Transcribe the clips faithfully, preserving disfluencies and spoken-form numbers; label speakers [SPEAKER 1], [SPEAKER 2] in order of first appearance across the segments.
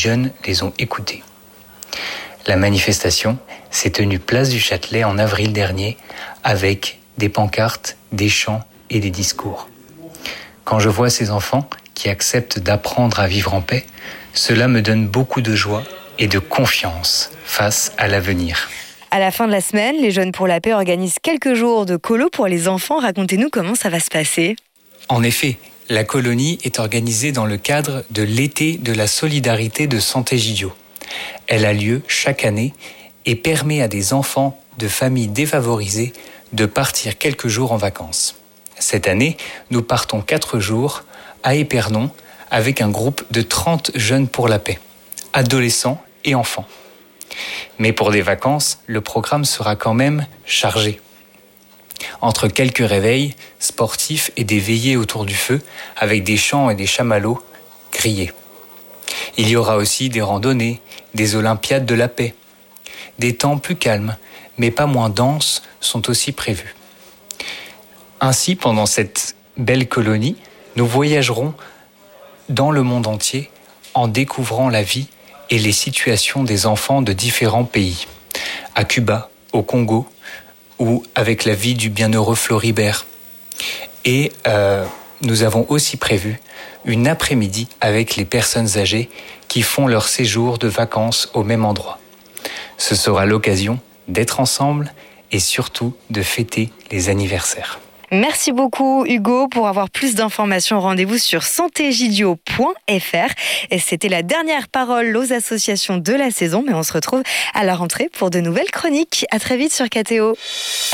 [SPEAKER 1] jeunes les ont écoutés. La manifestation s'est tenue place du Châtelet en avril dernier avec des pancartes, des chants et des discours. Quand je vois ces enfants qui acceptent d'apprendre à vivre en paix, cela me donne beaucoup de joie et de confiance face à l'avenir.
[SPEAKER 2] À la fin de la semaine, les Jeunes pour la Paix organisent quelques jours de colo pour les enfants. Racontez-nous comment ça va se passer.
[SPEAKER 1] En effet, la colonie est organisée dans le cadre de l'été de la solidarité de Santé-Gidio. Elle a lieu chaque année et permet à des enfants de familles défavorisées de partir quelques jours en vacances. Cette année, nous partons quatre jours à Épernon avec un groupe de trente Jeunes pour la Paix, adolescents et enfants. Mais pour des vacances, le programme sera quand même chargé. Entre quelques réveils sportifs et des veillées autour du feu, avec des chants et des chamallows grillés. Il y aura aussi des randonnées, des olympiades de la paix. Des temps plus calmes, mais pas moins denses, sont aussi prévus. Ainsi, pendant cette belle colonie, nous voyagerons dans le monde entier en découvrant la vie et les situations des enfants de différents pays. À Cuba, au Congo, ou avec la vie du bienheureux Floribert. Et euh, nous avons aussi prévu une après-midi avec les personnes âgées qui font leur séjour de vacances au même endroit. Ce sera l'occasion d'être ensemble et surtout de fêter les anniversaires.
[SPEAKER 2] Merci beaucoup Hugo. Pour avoir plus d'informations, rendez-vous sur santégidio point f r. Et c'était la dernière parole aux associations de la saison, mais on se retrouve à la rentrée pour de nouvelles chroniques. À très vite sur K T O.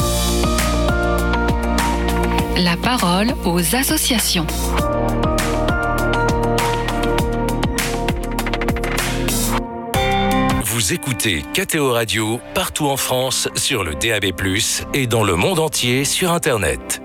[SPEAKER 3] La parole aux associations.
[SPEAKER 4] Vous écoutez K T O Radio partout en France sur le D A B plus, et dans le monde entier sur Internet.